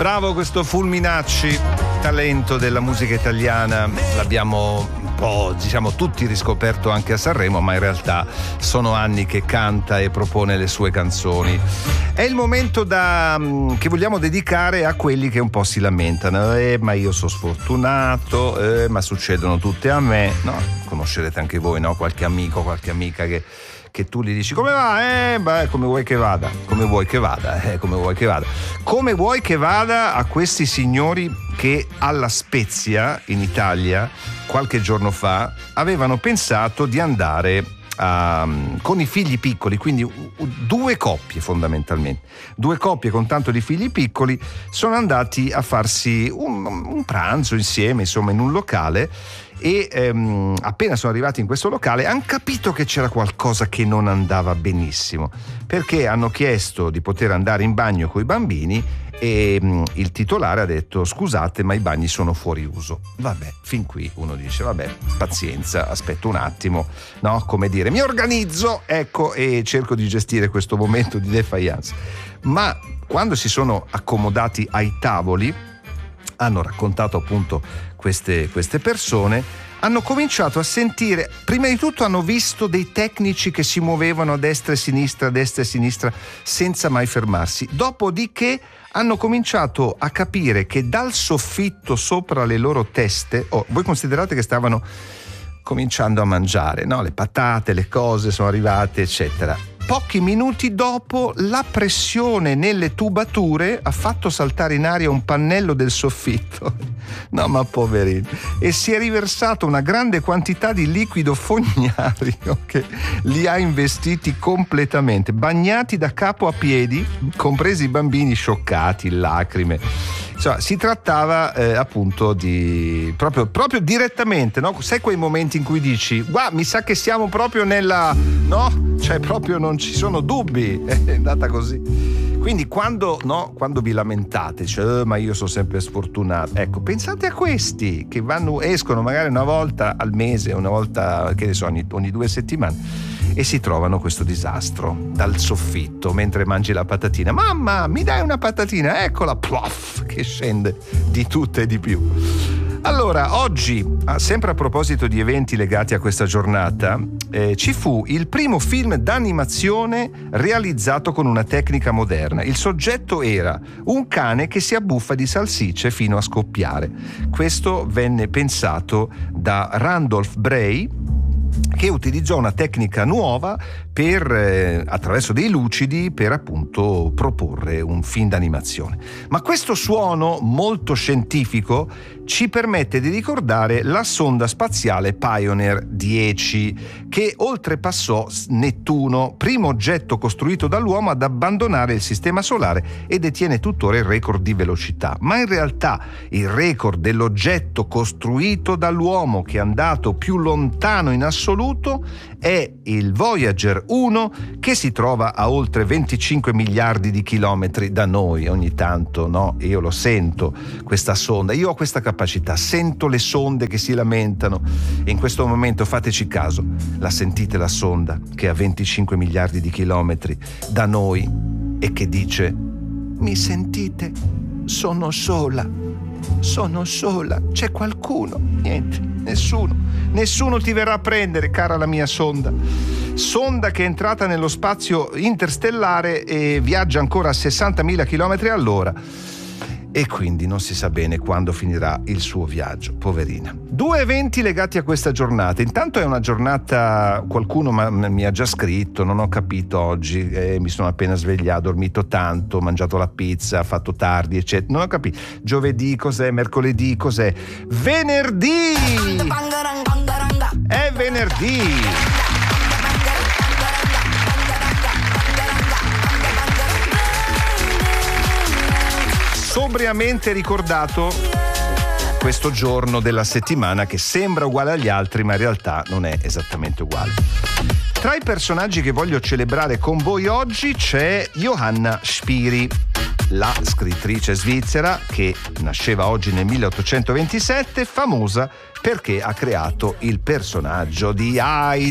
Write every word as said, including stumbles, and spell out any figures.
Bravo questo Fulminacci, talento della musica italiana. L'abbiamo un po', diciamo, tutti riscoperto anche a Sanremo, ma in realtà sono anni che canta e propone le sue canzoni. È il momento da, che vogliamo dedicare a quelli che un po' si lamentano. Eh, ma io sono sfortunato, eh, ma succedono tutte a me. No, conoscerete anche voi, no? Qualche amico, qualche amica che che tu gli dici come va? Eh, beh, come vuoi che vada? Come vuoi che vada? Eh, come vuoi che vada? Come vuoi che vada a questi signori che alla Spezia, in Italia, qualche giorno fa, avevano pensato di andare a, con i figli piccoli, quindi due coppie fondamentalmente, due coppie con tanto di figli piccoli sono andati a farsi un, un pranzo insieme, insomma, in un locale. E ehm, appena sono arrivati in questo locale hanno capito che c'era qualcosa che non andava benissimo, perché hanno chiesto di poter andare in bagno coi bambini e ehm, il titolare ha detto scusate ma i bagni sono fuori uso. Vabbè, fin qui uno dice vabbè, pazienza, aspetto un attimo, no? Come dire, mi organizzo, ecco, e cerco di gestire questo momento di defiance. Ma quando si sono accomodati ai tavoli, hanno raccontato appunto queste, queste persone, hanno cominciato a sentire, prima di tutto hanno visto dei tecnici che si muovevano a destra e sinistra, a destra e sinistra senza mai fermarsi, dopodiché hanno cominciato a capire che dal soffitto sopra le loro teste, oh, voi considerate che stavano cominciando a mangiare, no? Le patate, le cose sono arrivate, eccetera. Pochi minuti dopo la pressione nelle tubature ha fatto saltare in aria un pannello del soffitto. No, ma poverini. E si è riversato una grande quantità di liquido fognario che li ha investiti completamente, bagnati da capo a piedi, compresi i bambini scioccati, lacrime. Insomma, si trattava eh, appunto di proprio, proprio direttamente, no? Sai quei momenti in cui dici guarda, mi sa che siamo proprio nella, no? Cioè proprio non ci sono dubbi, è andata così. Quindi quando, no, quando vi lamentate, cioè oh, ma io sono sempre sfortunato, ecco, pensate a questi che vanno, escono magari una volta al mese, una volta, che ne so, ogni, ogni due settimane, e si trovano questo disastro dal soffitto mentre mangi la patatina. Mamma, mi dai una patatina? Eccola, plof, che scende di tutto e di più. Allora, oggi, sempre a proposito di eventi legati a questa giornata, eh, ci fu il primo film d'animazione realizzato con una tecnica moderna. Il soggetto era un cane che si abbuffa di salsicce fino a scoppiare. Questo venne pensato da Randolph Bray, che utilizzò una tecnica nuova per, eh, attraverso dei lucidi, per appunto proporre un film d'animazione. Ma questo suono molto scientifico ci permette di ricordare la sonda spaziale Pioneer dieci, che oltrepassò Nettuno, primo oggetto costruito dall'uomo ad abbandonare il sistema solare e detiene tuttora il record di velocità. Ma in realtà il record dell'oggetto costruito dall'uomo che è andato più lontano in assoluto è il Voyager uno, che si trova a oltre venticinque miliardi di chilometri da noi. Ogni tanto, no? Io lo sento, questa sonda, io ho questa capacità, sento le sonde che si lamentano, e in questo momento fateci caso, la sentite la sonda che è a venticinque miliardi di chilometri da noi e che dice: mi sentite? Sono sola, sono sola, c'è qualcuno? Niente, nessuno, nessuno ti verrà a prendere, cara la mia sonda. Sonda che è entrata nello spazio interstellare e viaggia ancora a sessantamila chilometri all'ora, e quindi non si sa bene quando finirà il suo viaggio, poverina. Due eventi legati a questa giornata. Intanto è una giornata, qualcuno mi ha già scritto, non ho capito oggi, eh, mi sono appena svegliato, ho dormito tanto, ho mangiato la pizza, fatto tardi, eccetera, non ho capito. Giovedì cos'è, mercoledì cos'è, venerdì! È venerdì! Sobriamente ricordato questo giorno della settimana che sembra uguale agli altri, ma in realtà non è esattamente uguale. Tra i personaggi che voglio celebrare con voi oggi c'è Johanna Spiri, la scrittrice svizzera che nasceva oggi nel milleottocentoventisette, famosa perché ha creato il personaggio di Heidi